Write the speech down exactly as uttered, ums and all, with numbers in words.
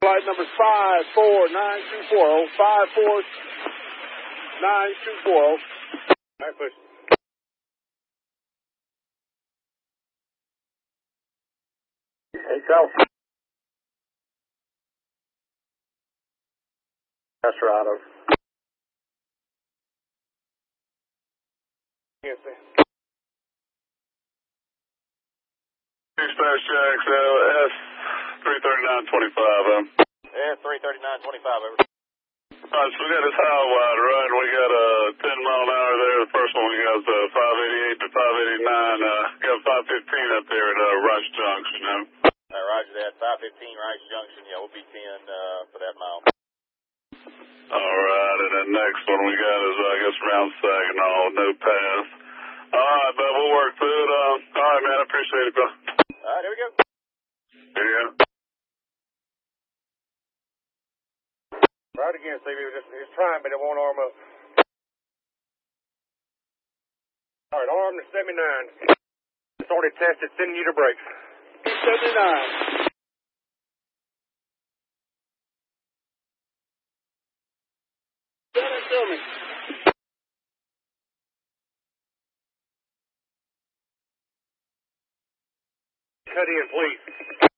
Flight number five four nine two four zero, five four nine two four zero. All right, push. Hey, Cal. That's right. Over. Yes, sir. Dispatch Jax, S three thirty-nine twenty-five, um. S three thirty-nine twenty-five, over. Alright, so we got this high wide, right? We got a uh, ten mile an hour there. The first one we got is uh, five eighty-eight to five eighty-nine. Uh, got five fifteen up there at uh, Rice Junction, you know. All right, roger that. five fifteen Rice Junction. Yeah, we'll be ten uh, for that mile. Alright, and then next one we got is, uh, I guess, around Saginaw, no pass. Alright, but we'll work through it. Uh, Alright, man, I appreciate it, bro. Alright, here we go. Here you go. Right again, Steve. He was just, he was trying, but it won't arm up. All right, arm to seventy-nine. It's already tested, sending you to brakes. seventy-nine. Send it to me. Cut in, please.